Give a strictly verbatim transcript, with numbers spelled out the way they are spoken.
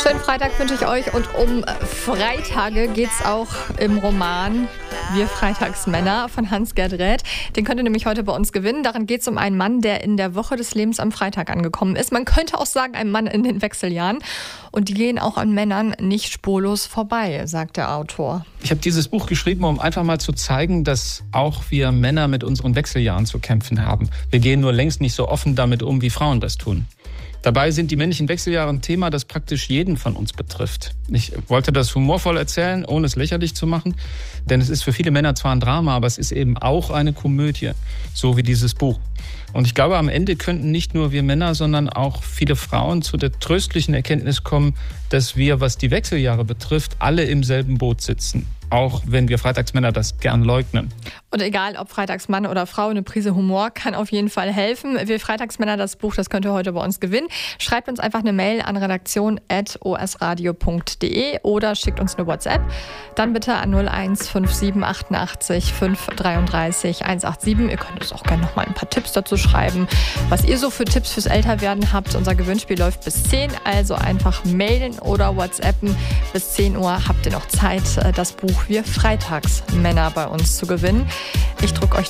Schönen Freitag wünsche ich euch und um Freitage geht es auch im Roman Wir Freitagsmänner von Hans-Gerd Räth. Den könnt ihr nämlich heute bei uns gewinnen. Darin geht es um einen Mann, der in der Woche des Lebens am Freitag angekommen ist. Man könnte auch sagen, ein Mann in den Wechseljahren. Und die gehen auch an Männern nicht spurlos vorbei, sagt der Autor. Ich habe dieses Buch geschrieben, um einfach mal zu zeigen, dass auch wir Männer mit unseren Wechseljahren zu kämpfen haben. Wir gehen nur längst nicht so offen damit um, wie Frauen das tun. Dabei sind die männlichen Wechseljahre ein Thema, das praktisch jeden von uns betrifft. Ich wollte das humorvoll erzählen, ohne es lächerlich zu machen. Denn es ist für viele Männer zwar ein Drama, aber es ist eben auch eine Komödie, so wie dieses Buch. Und ich glaube, am Ende könnten nicht nur wir Männer, sondern auch viele Frauen zu der tröstlichen Erkenntnis kommen, dass wir, was die Wechseljahre betrifft, alle im selben Boot sitzen. Auch wenn wir Freitagsmänner das gern leugnen. Und egal, ob Freitagsmann oder Frau, eine Prise Humor kann auf jeden Fall helfen. Wir Freitagsmänner, das Buch, das könnt ihr heute bei uns gewinnen. Schreibt uns einfach eine Mail an redaktion at osradio punkt de oder schickt uns eine WhatsApp. Dann bitte an null eins fünf sieben achtundachtzig fünf dreiunddreißig hundertsiebenundachtzig. Ihr könnt uns auch gerne noch mal ein paar Tipps dazu schreiben, was ihr so für Tipps fürs Älterwerden habt. Unser Gewinnspiel läuft bis zehn, also einfach mailen oder WhatsAppen. Bis zehn Uhr habt ihr noch Zeit, das Buch Wir Freitagsmänner bei uns zu gewinnen. Ich drücke euch